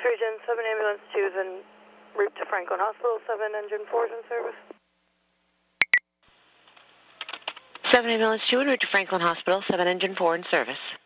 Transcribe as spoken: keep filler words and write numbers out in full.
Region, seven ambulance two is en route to Franklin Hospital, seven engine four is in service. seven ambulance two en route to Franklin Hospital, seven engine four in service.